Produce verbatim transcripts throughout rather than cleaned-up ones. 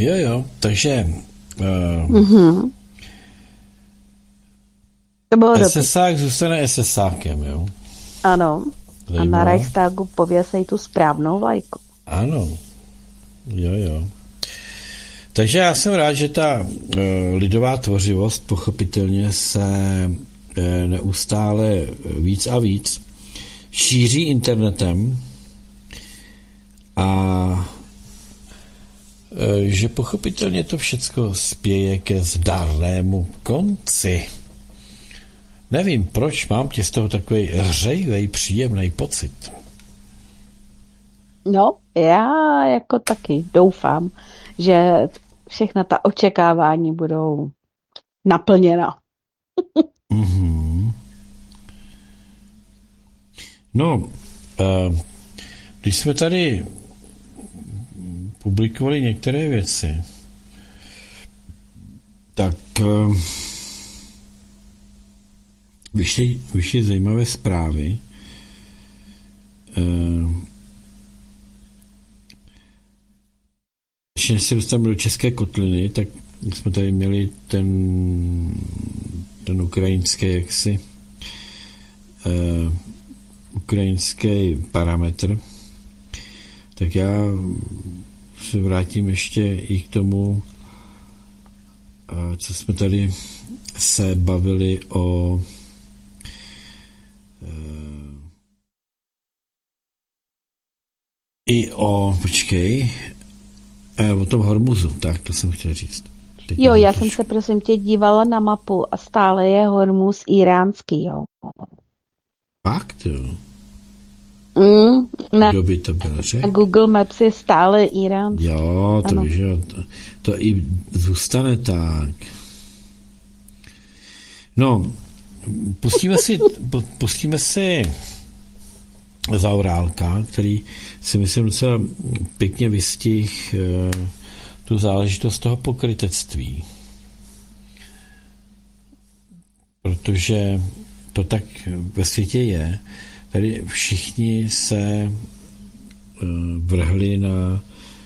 Jo, jo, takže uh, mm-hmm. SSák zůstane SSákem, jo? Ano. Zajímavé. A na Reichstagu pověsej tu správnou vlajku. Ano. Jo, jo. Takže já jsem rád, že ta uh, lidová tvořivost pochopitelně se uh, neustále víc a víc šíří internetem a uh, že pochopitelně to všecko spěje ke zdárnému konci. Nevím, proč mám tě z toho takový hřejivej, příjemný pocit. No, já jako taky doufám, že všechna ta očekávání budou naplněna. Mm-hmm. No, uh, když jsme tady publikovali některé věci, tak uh, vyšly, vyšly zajímavé zprávy. Uh, Když se dostaneme do České kotliny, tak jsme tady měli ten, ten ukrajinský jaksi uh, ukrajinský parametr. Tak já se vrátím ještě i k tomu, uh, co jsme tady se bavili o uh, i o, počkej, o tom Hormuzu, tak to jsem chtěl říct. Teď jo, já jsem se prosím tě dívala na mapu a stále je Hormuz iránský, jo. Fakt, jo? Mm, na, Kdo by to byl řekl? na Google Maps je stále iránský. Jo, to víš, jo, to, to i zůstane tak. No, pustíme si, pustíme si Zaorálka, který si myslím docela pěkně vystih uh, tu záležitost toho pokrytectví. Protože to tak ve světě je. Tady všichni se uh, vrhli na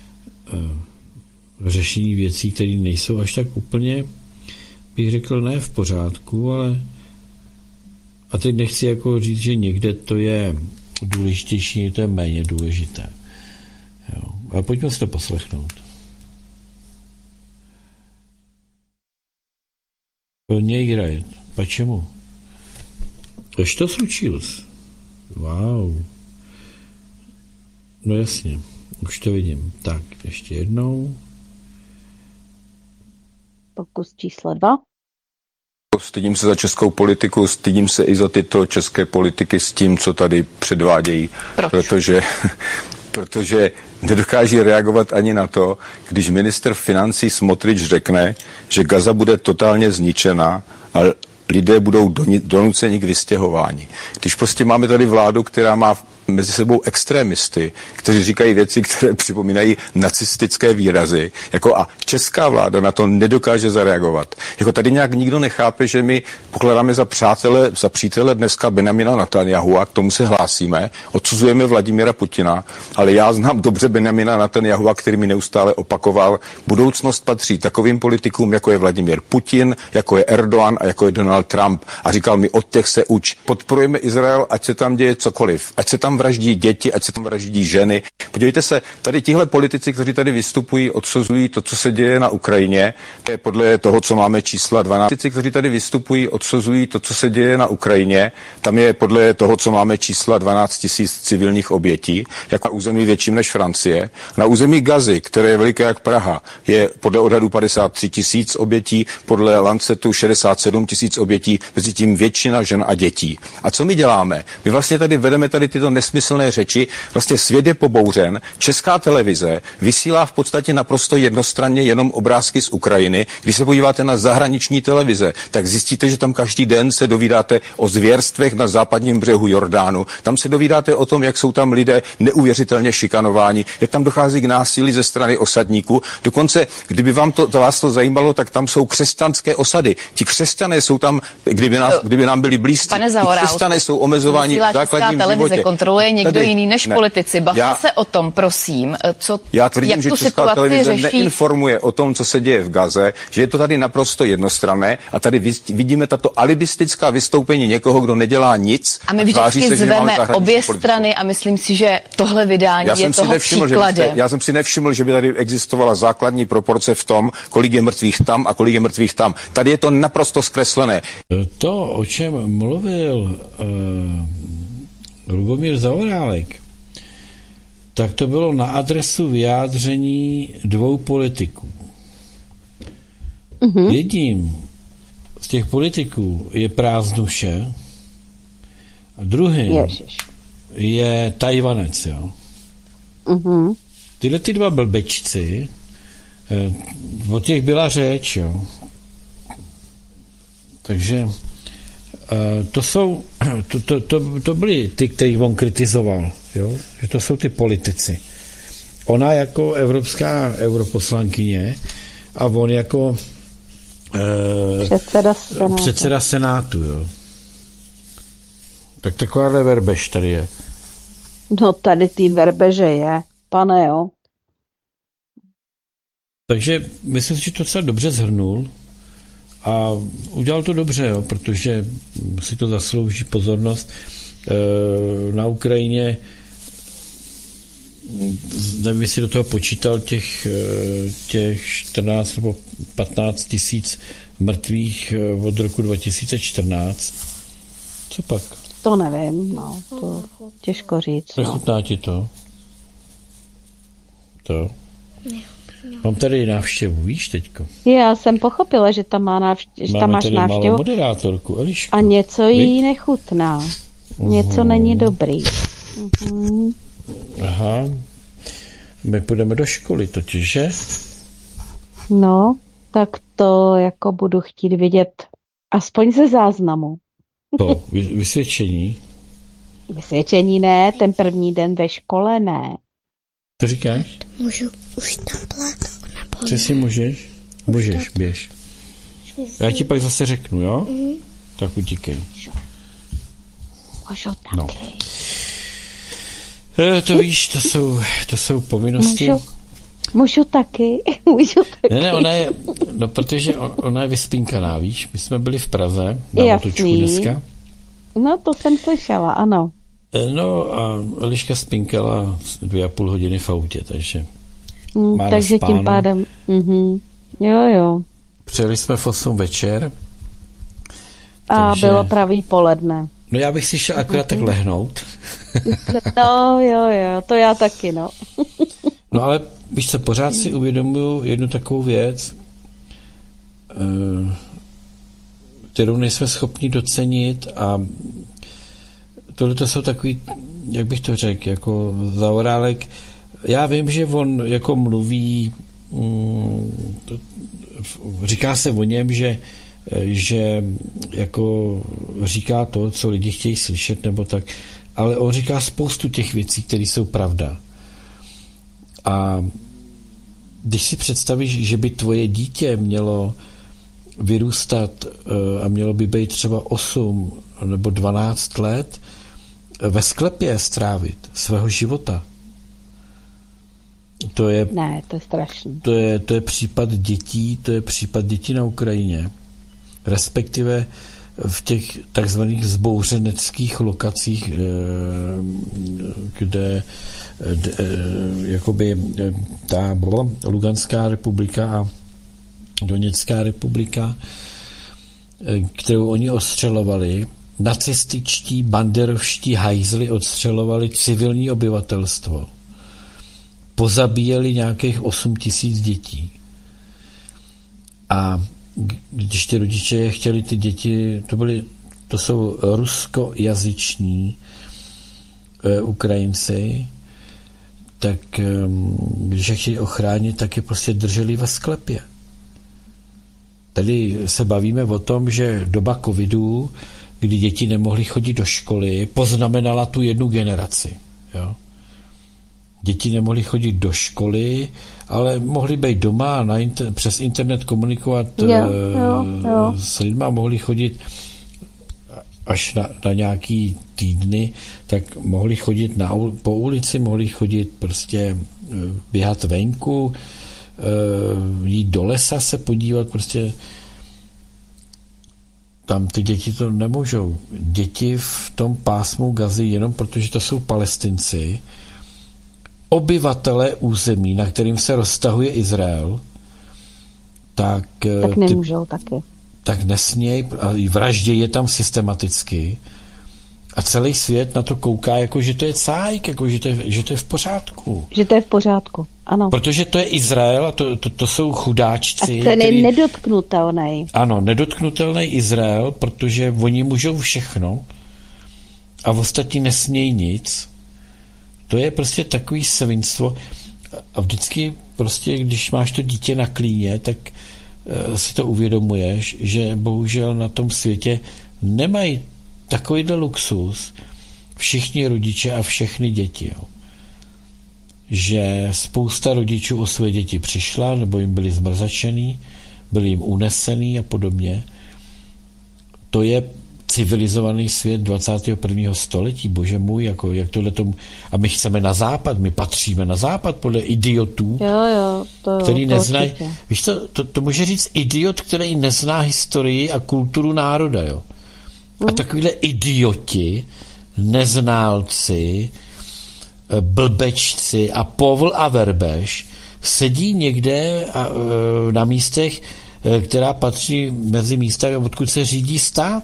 uh, řešení věcí, které nejsou až tak úplně, bych řekl, ne v pořádku, ale a teď nechci jako říct, že někde to je důležitější, to je méně důležité. Jo. Ale pojďme si to poslechnout. Nejgraj. Почему? A что случилось? Wow. No jasně, už to vidím. Tak, ještě jednou. Pokus číslo dva. Stydím se za českou politiku, stydím se i za tyto české politiky s tím, co tady předvádějí. Proč? Protože, protože nedokáží reagovat ani na to, když ministr financí Smotrich řekne, že Gaza bude totálně zničena a lidé budou donuceni k vystěhování. Když prostě máme tady vládu, která má mezi sebou extrémisty, kteří říkají věci, které připomínají nacistické výrazy, jako a česká vláda na to nedokáže zareagovat. Jako tady nějak nikdo nechápe, že my pokládáme za přátele, za přítele dneska Benjamina Netanjahu a k tomu se hlásíme, odsuzujeme Vladimira Putina, ale já znám dobře Benjamina Netanjahu, který mi neustále opakoval, budoucnost patří takovým politikům, jako je Vladimír Putin, jako je Erdogan a jako je Donald Trump. A říkal mi, od těch se uč. Podporujeme Izrael, ať se tam děje cokoliv, ať se tam vraždí děti, ať se tam vraždí ženy. Podívejte se, tady tihle politici, kteří tady vystupují, odsuzují to, co se děje na Ukrajině. To je podle toho, co máme čísla dvanáct. Politici, kteří tady vystupují, odsuzují to, co se děje na Ukrajině. Tam je podle toho, co máme čísla dvanáct tisíc civilních obětí, jako na území větším než Francie. Na území Gazy, které je veliké jak Praha, je podle odhadu padesát tři tisíc obětí, podle Lancetu šedesát sedm tisíc obětí, mezi tím většina žen a dětí. A co my děláme? My vlastně tady vedeme tady tyto nesmyslné řeči, vlastně svět je pobouřen, Česká televize vysílá v podstatě naprosto jednostranně jenom obrázky z Ukrajiny. Když se podíváte na zahraniční televize, tak zjistíte, že tam každý den se dovídáte o zvěrstvech na západním břehu Jordánu. Tam se dovídáte o tom, jak jsou tam lidé neuvěřitelně šikanováni, jak tam dochází k násilí ze strany osadníků. Dokonce, kdyby vám to, to vás to zajímalo, tak tam jsou křesťanské osady. Ti křesťané jsou tam, kdyby, nás, kdyby nám byli blízcí. Ti křesťané jsou omezováni v základním životě. kontroluje někdo Tady, jiný než ne, politici. Bavte já, se o tom, prosím, co, já tvrdím, jak že tu Česká situaci televize řeší. neinformuje o tom, co se děje v Gaze, že je to tady naprosto jednostranné a tady vidíme tato alibistická vystoupení někoho, kdo nedělá nic. A my tváří vždycky se, že máme zveme zahraniční obě politiku. strany a myslím si, že tohle vydání Já je jsem, si toho nevšiml, že příkladem. byste, já jsem si nevšiml, že by tady existovala základní proporce v tom, kolik je mrtvých tam a kolik je mrtvých tam. Tady je to naprosto zkreslené. To, o čem mluvil uh, Lubomír Zaorálek, tak to bylo na adresu vyjádření dvou politiků. Mm-hmm. Jedním z těch politiků je Prázdnuše a druhým Ježiš. je Tajvanec. Jo. Mhm. Tyhle ty dva blbečci, eh, o těch byla řeč. Jo. Takže eh, to jsou, to, to, to, to byli ty, který on kritizoval. Jo. Že to jsou ty politici. Ona jako evropská europoslankyně a on jako eh, Předseda senátu. předseda senátu. Jo. Tak takováhle verbež tady je. No tady ty verbeže je, pane jo. Takže myslím si, že to docela dobře shrnul a udělal to dobře, jo, protože si to zaslouží pozornost. E, na Ukrajině, nevím, jestli do toho počítal těch, těch čtrnáct nebo patnáct tisíc mrtvých od roku dva tisíce čtrnáct. Co pak? To nevím, no, to těžko říct. No. Nechutná ti to? To? Mám tady návštěvu, víš teďko? Já jsem pochopila, že tam, má návště- že tam Máme máš tady malou návštěvu moderátorku, Elišku. a něco Víš? jí nechutná. Něco není dobrý. Mhm. Aha. My půjdeme do školy totiž, že? No, tak to jako budu chtít vidět aspoň ze záznamu. To, vy, vysvědčení. Vysvědčení ne, ten první den ve škole ne. To říkáš? Můžu už tam plát? Nebo Přesně můžeš? Můžeš, běž. Já ti pak zase řeknu, jo? Mhm. Tak utíkej. Můžu taky. No. E, to víš, to jsou, to jsou povinnosti. Můžu, můžu taky. Můžu taky. Ne, ne, ona je, no protože on- ona je vyspínkaná, víš? My jsme byli v Praze na Jasný. otočku dneska. No to jsem slyšela, ano. E, No a Eliška spinkala dvě a půl hodiny v autě, takže Mm, má takže naspáno. tím pádem, mhm. jo, jo. Přijeli jsme v osm večer. A Takže- bylo pravý poledne. No já bych si šel akorát tak lehnout. No, jo, jo, to já taky, no. No ale víš co, pořád si uvědomuju jednu takovou věc, eh, kterou nejsme schopni docenit a tohle to jsou takový, jak bych to řekl, jako Zaorálek. Já vím, že on jako mluví, mm, to, říká se o něm, že že jako říká to, co lidi chtějí slyšet, nebo tak, ale on říká spoustu těch věcí, které jsou pravda. A když si představíš, že by tvoje dítě mělo vyrůstat a mělo by být třeba osm nebo dvanáct let ve sklepě strávit svého života, to je, Ne, to je strašný. to je, to je případ dětí, to je případ dětí na Ukrajině, respektive v těch takzvaných zbouřeneckých lokacích, kde jakoby ta Luganská republika a Doněcká republika, kterou oni ostřelovali, nacističtí, banderovští hajzli odstřelovali civilní obyvatelstvo. Pozabíjeli nějakých osm tisíc dětí. A když ty rodiče chtěli ty děti, to byly, to jsou ruskojazyční e, Ukrajinci, tak e, když je chtěli ochránit, tak je prostě drželi ve sklepě. Tady se bavíme o tom, že doba covidu, kdy děti nemohly chodit do školy, poznamenala tu jednu generaci. Jo? Děti nemohly chodit do školy, ale mohly být doma a na inter- přes internet komunikovat Jo, jo, jo. s lidma, mohli chodit až na, na nějaký týdny, tak mohli chodit na, po ulici, mohli chodit prostě běhat venku, jít do lesa se podívat, prostě tam ty děti to nemůžou. Děti v tom pásmu Gazy, jenom protože to jsou Palestinci, obyvatelé území, na kterým se roztahuje Izrael, tak, tak nemůžou ty, taky. Tak nesmějí, a vraždě je tam systematicky a celý svět na to kouká, jako že to je cajk, jako že to je, že to je v pořádku. Že to je v pořádku, ano. Protože to je Izrael a to, to, to jsou chudáčci. A ten je nedotknutelný. Ano, nedotknutelný Izrael, protože oni můžou všechno a ostatní nesmějí nic. To je prostě takový svinstvo. A vždycky prostě, když máš to dítě na klíně, tak uh, si to uvědomuješ, že bohužel na tom světě nemají takovýhle luxus všichni rodiče a všechny děti. Jo. Že spousta rodičů o své děti přišla, nebo jim byli zmrzačený, byli jim unesený a podobně. To je civilizovaný svět dvacátého prvního století, bože můj, jako jak tohle tomu, a my chceme na západ, my patříme na západ podle idiotů, jo, jo, to, který to neznají, víš co, to, to může říct idiot, který nezná historii a kulturu národa, jo. Mm. A takovýhle idioti, neználci, blbečci a povl a verbeš sedí někde a, na místech, která patří mezi místa, odkud se řídí stát.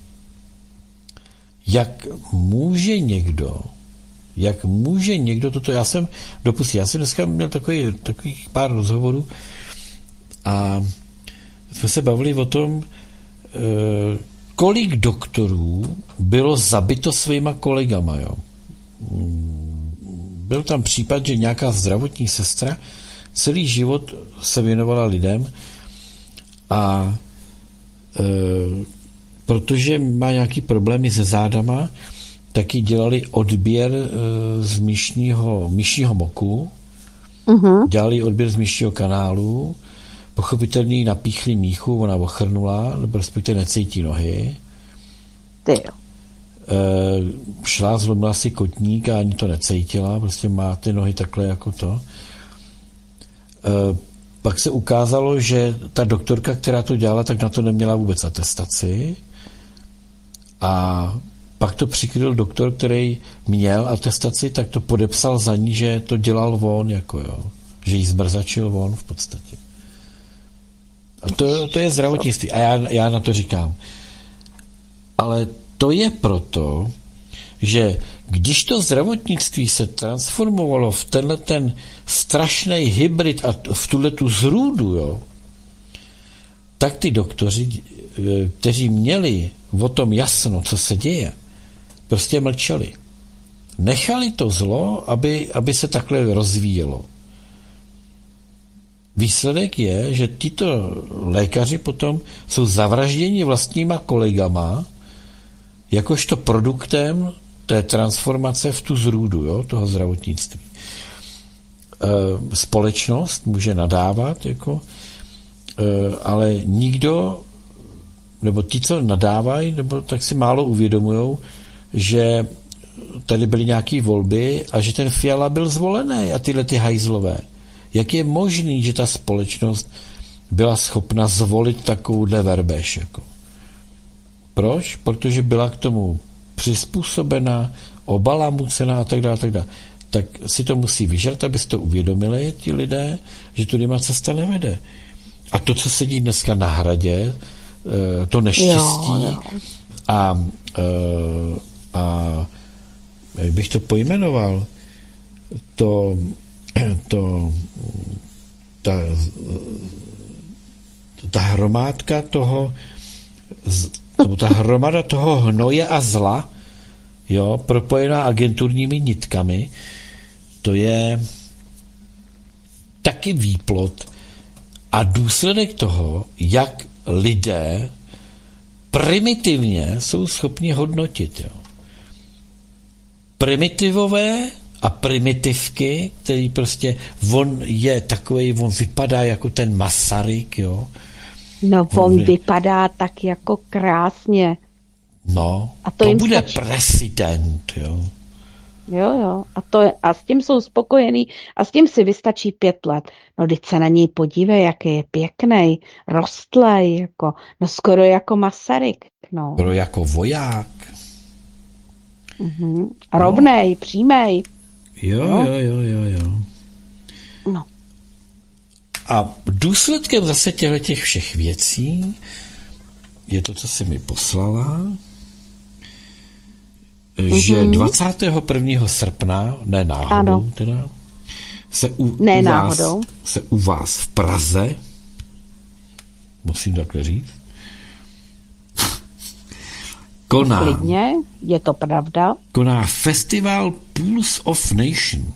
Jak může někdo, jak může někdo toto, já jsem dopustil, já jsem dneska měl takový, takových pár rozhovorů a jsme se bavili o tom, kolik doktorů bylo zabito svýma kolegama, jo. Byl tam případ, že nějaká zdravotní sestra celý život se věnovala lidem a e, protože má nějaký problémy se zádama, taky dělali odběr e, z myšního, myšního moku, uh-huh. dělali odběr z myšního kanálu, pochopitelně napíchli míchu, ona ochrnula, nebo respektive necítí nohy. Ty jo. E, šla, zlomila si kotník a ani to necítila, prostě má ty nohy takhle jako to. E, pak se ukázalo, že ta doktorka, která to dělala, tak na to neměla vůbec atestaci a pak to přikryl doktor, který měl atestaci, tak to podepsal za ní, že to dělal on, jako jo, že jí zmrzačil on v podstatě. A to, to je zdravotnictví. A já, já na to říkám. Ale to je proto, že když to zdravotnictví se transformovalo v tenhle ten strašný hybrid a v tuhle tu zrůdu, jo, tak ty doktoři, kteří měli o tom jasno, co se děje, prostě mlčeli. Nechali to zlo, aby, aby se takhle rozvíjelo. Výsledek je, že tito lékaři potom jsou zavražděni vlastníma kolegama, jakožto produktem té transformace v tu zrůdu, jo, toho zdravotnictví. E, společnost může nadávat, jako, e, ale nikdo, nebo ti, co nadávají, nebo tak si málo uvědomujou, že tady byly nějaké volby a že ten Fiala byl zvolený a tyhle ty hajzlové. Jak je možný, že ta společnost byla schopna zvolit takovouhle verbež? Jako? Proč? Protože byla k tomu přizpůsobena, obalamucená a tak dále, tak dále. Tak si to musí vyžrat, abyste to uvědomili, ti lidé, že tudyma cesta nevede. A to, co sedí dneska na Hradě, to neštěstí jo, jo. a, a jak bych to pojmenoval, to to ta, ta hromádka toho ta hromada toho hnoje a zla, jo, propojená agenturními nitkami, to je taky výplod a důsledek toho, jak lidé primitivně jsou schopni hodnotit. Jo. Primitivové a primitivky, který prostě, on je takový, on vypadá jako ten Masaryk, jo. No, on on vypadá tak jako krásně. No, A to to jim bude stačí. prezident, jo. Jo, jo. A, to je, a s tím jsou spokojení a s tím si vystačí pět let. No, teď se na něj podívej, jaký je pěkný, rostlej, jako, no skoro jako Masaryk. No. Pro jako voják. Mhm. Rovnej, přímej. Jo, No. jo, jo, jo, jo. No. A důsledkem zase těchto těch všech věcí je to, co jsi mi poslala, mm-hmm. že dvacátého prvního srpna, ne náhodou Ano. teda, se u, Ne u vás, náhodou. se u vás v Praze, musím takhle říct, koná, Klidně, je to pravda. koná festival Pulse of Nation.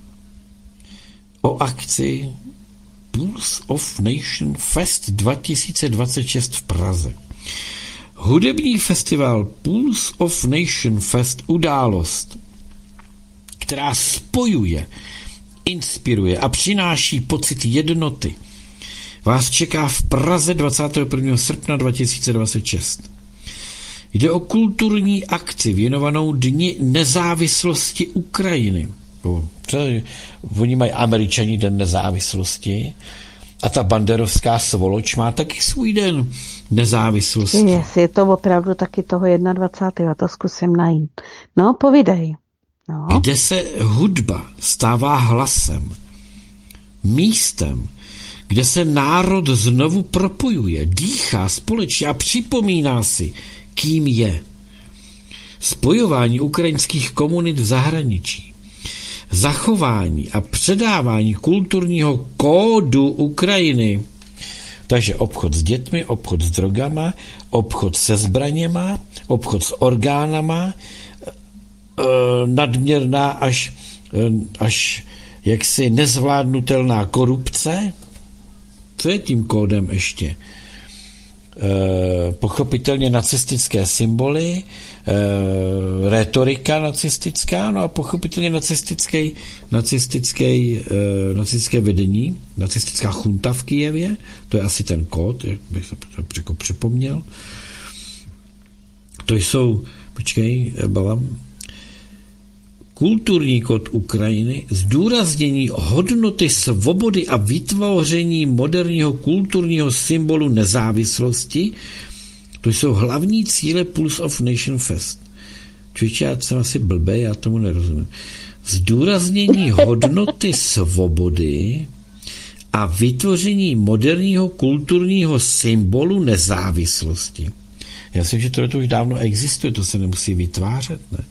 O akci Pulse of Nation Fest dva tisíce dvacet šest v Praze. Hudební festival Pulse of Nation Fest, událost, která spojuje, inspiruje a přináší pocit jednoty, vás čeká v Praze dvacátého prvního srpna dva tisíce dvacet šest. Jde o kulturní akci věnovanou Dni nezávislosti Ukrajiny. O, co, oni mají Američani den nezávislosti a ta banderovská svoloč má taky svůj den nezávislosti. Jestli je to opravdu taky toho dvacátého prvního to zkusím najít. No, povídej. No. Kde se hudba stává hlasem, místem, kde se národ znovu propojuje, dýchá společně a připomíná si, kým je. Spojování ukrajinských komunit v zahraničí, zachování a předávání kulturního kódu Ukrajiny. Takže obchod s dětmi, obchod s drogama, obchod se zbraněma, obchod s orgánama, nadměrná až, až jaksi nezvládnutelná korupce. Co je tím kódem ještě? Pochopitelně nacistické symboly, rétorika nacistická, no a pochopitelně nacistické, nacistické, nacistické vedení, nacistická chunta v Kyjevě, to je asi ten kód, jak bych to připomněl. To jsou, počkej, bavam, kulturní kód Ukrajiny, zdůraznění hodnoty svobody a vytvoření moderního kulturního symbolu nezávislosti, to jsou hlavní cíle Pulse of Nation Fest. Člověče, já jsem asi blbej, já tomu nerozumím. Zdůraznění hodnoty svobody a vytvoření moderního kulturního symbolu nezávislosti. Já myslím, že to už dávno existuje, to se nemusí vytvářet, ne?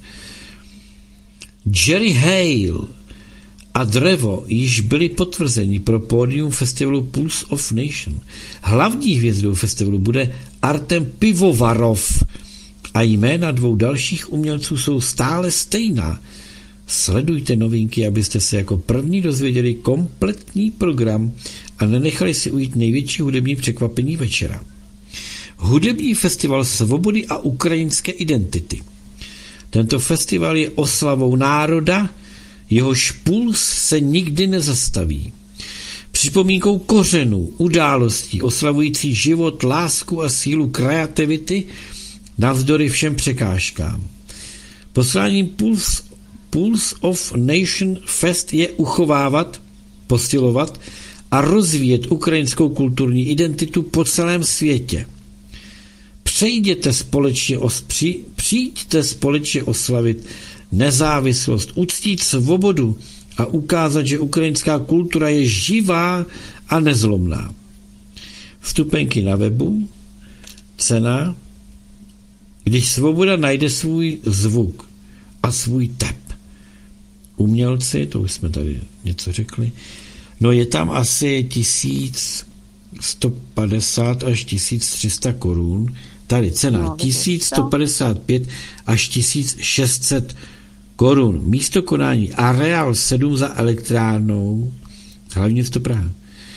Jerry Hale a Drevo již byli potvrzeni pro pódium festivalu Pulse of Nation. Hlavní hvězdou festivalu bude Artem Pivovarov a jména dvou dalších umělců jsou stále stejná. Sledujte novinky, abyste se jako první dozvěděli kompletní program a nenechali si ujít největší hudební překvapení večera. Hudební festival svobody a ukrajinské identity. Tento festival je oslavou národa, jehož puls se nikdy nezastaví. Připomínkou kořenů, událostí, oslavující život, lásku a sílu kreativity navzdory všem překážkám. Posláním Pulse, Pulse of Nation Fest je uchovávat, posilovat a rozvíjet ukrajinskou kulturní identitu po celém světě. Přejděte společně os, při, přijďte společně oslavit nezávislost, uctít svobodu a ukázat, že ukrajinská kultura je živá a nezlomná. Vstupenky na webu, cena, když svoboda najde svůj zvuk a svůj tep. Umělci, to už jsme tady něco řekli, no je tam asi tisíc sto padesát až tisíc tři sta korun. Tady cena no, tisíc sto padesát pět až tisíc šest set korun. Místo konání areál sedm za elektrárnou, hlavně město Praha.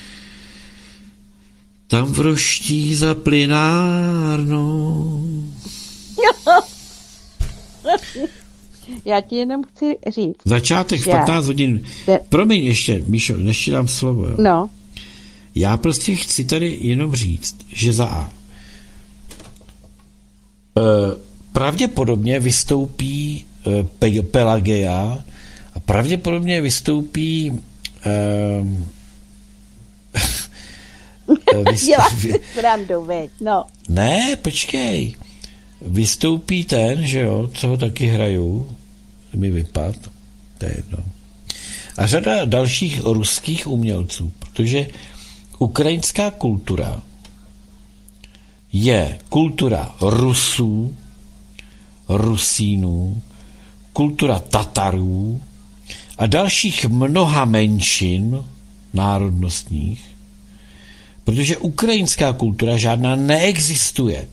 Tam vroští za plynárnou. Já ti jenom chci říct. Začátek v patnáct hodin. Promiň ještě, Míšo, než ti dám slovo. Jo. No. Já prostě chci tady jenom říct, že za A. pravděpodobně vystoupí Pe- Pelageja a pravděpodobně vystoupí um, Děláš si srandu, veď, no. Ne, počkej. Vystoupí ten, že jo, co ho taky hrajou, mi vypad, to je jedno. A řada dalších ruských umělců, protože ukrajinská kultura je kultura Rusů, Rusínů, kultura Tatarů a dalších mnoha menšin národnostních, protože ukrajinská kultura žádná neexistuje.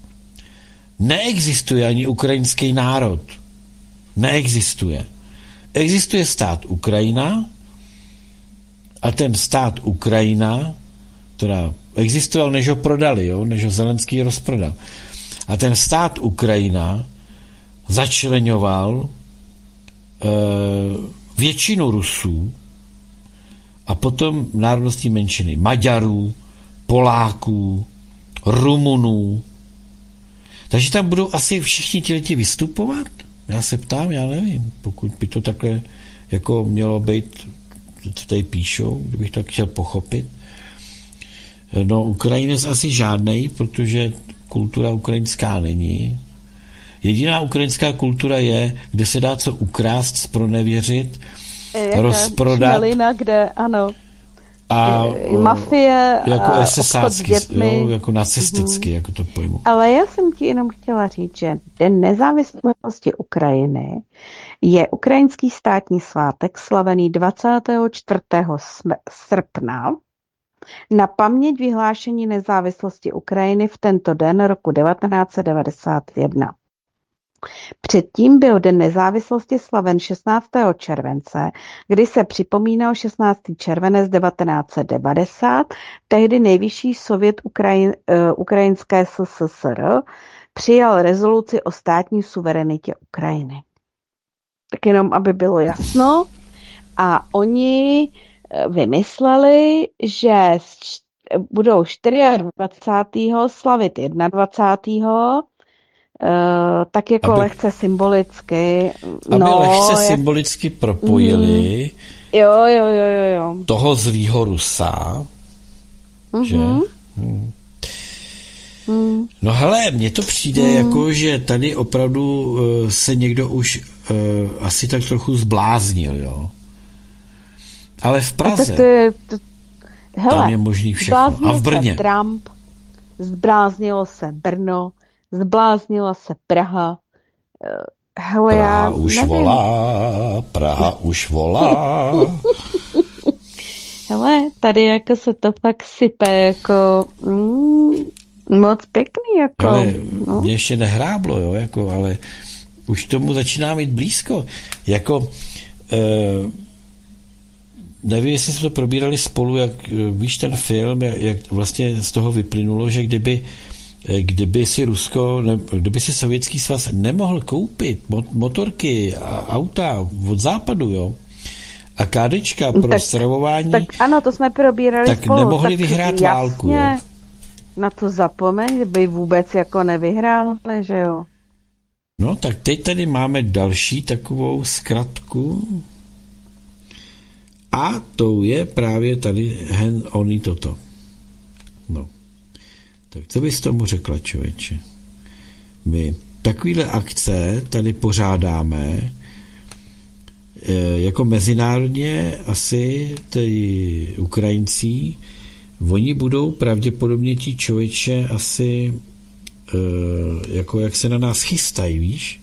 Neexistuje ani ukrajinský národ. Neexistuje. Existuje stát Ukrajina a ten stát Ukrajina, teda existoval, než ho prodali, jo? Než ho Zelenský rozprodal. A ten stát Ukrajina začleňoval e, většinu Rusů a potom národnostní menšiny Maďarů, Poláků, Rumunů. Takže tam budou asi všichni ti lidi vystupovat? Já se ptám, já nevím, pokud by to takhle jako mělo být, co tady píšou, kdybych to chtěl pochopit. No, Ukrajinec asi žádnej, protože kultura ukrajinská není. Jediná ukrajinská kultura je, kde se dá co ukrást, zpronevěřit, Jaká rozprodat. Šmelina, kde, ano. A mafie jako a esesácky, obchod s dětmi. jo, jako nacisticky, mm-hmm. jako to pojmu. Ale já jsem ti jenom chtěla říct, že Den nezávislosti Ukrajiny je ukrajinský státní svátek slavený dvacátého čtvrtého srpna na paměť vyhlášení nezávislosti Ukrajiny v tento den roku devatenáct set devadesát jedna. Předtím byl Den nezávislosti slaven šestnáctého července, kdy se připomínal šestnáctého červenec devatenáct set devadesát, tehdy nejvyšší sovět Ukrajin, uh, ukrajinské S S S R přijal rezoluci o státní suverenitě Ukrajiny. Tak jenom, aby bylo jasno. A oni vymysleli, že budou dvacátého čtvrtého slavit jednadvacátého Uh, tak jako aby, lehce symbolicky. Aby no, lehce jak... symbolicky propojili mm. jo, jo, jo, jo, jo. toho zlýho Rusa, mm-hmm. že? Hmm. Mm. No hele, mně to přijde mm. jako, že tady opravdu uh, se někdo už uh, asi tak trochu zbláznil, jo. Ale v Praze to je, to... Hele, tam je možný všechno. A v Brně. Se Trump, zbláznilo se Brno, zbláznila se Praha. Hele, Praha já už nevím. volá, Praha už volá. Hele, tady jako se to fakt sype, jako mm, moc pěkný, jako. Ale no. mě ještě nehráblo, jo, jako, ale už tomu začíná mít blízko. Jako, eh, nevím, jestli jsme to probírali spolu, jak víš ten film, jak, jak vlastně z toho vyplynulo, že kdyby kdyby si Rusko, ne, kdyby si Sovětský svaz nemohl koupit motorky a auta od západu, jo, a kádečka pro tak, stravování, tak ano, to jsme probírali tak spolu. nemohli tak vyhrát jasně, válku. Jo. Na to zapomeň, by vůbec jako nevyhráli, že jo. No, tak teď tady máme další takovou zkratku a to je právě tady hen oni toto. No. Tak co bys tomu řekla, člověče? My takovýhle akce tady pořádáme jako mezinárodně asi ty Ukrajinci, oni budou pravděpodobně ti člověče asi jako jak se na nás chystají, víš?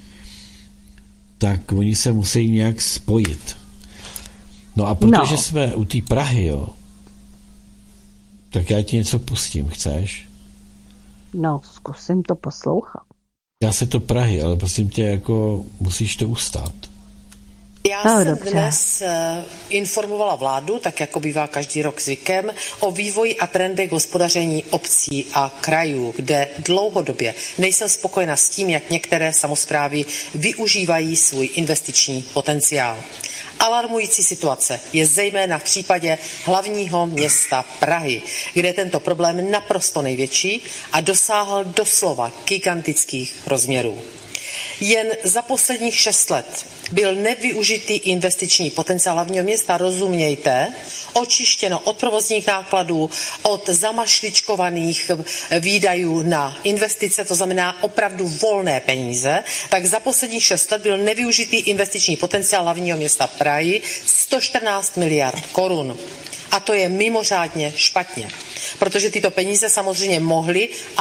Tak oni se musí nějak spojit. No a protože no. jsme u té Prahy, jo, tak já ti něco pustím, chceš? No, zkusím to poslouchat. Já se to Prahy, ale prosím tě, jako musíš to ustát. Já no, jsem dobře. dnes uh, informovala vládu, tak jako bývá každý rok zvykem, o vývoji a trendech hospodaření obcí a krajů, kde dlouhodobě nejsem spokojena s tím, jak některé samosprávy využívají svůj investiční potenciál. Alarmující situace je zejména v případě hlavního města Prahy, kde je tento problém naprosto největší a dosáhl doslova gigantických rozměrů. Jen za posledních šest let byl nevyužitý investiční potenciál hlavního města, rozumějte, očištěno od provozních nákladů, od zamašličkovaných výdajů na investice, to znamená opravdu volné peníze, tak za posledních šest let byl nevyužitý investiční potenciál hlavního města Prahy sto čtrnáct miliard korun. A to je mimořádně špatně, protože tyto peníze samozřejmě mohly a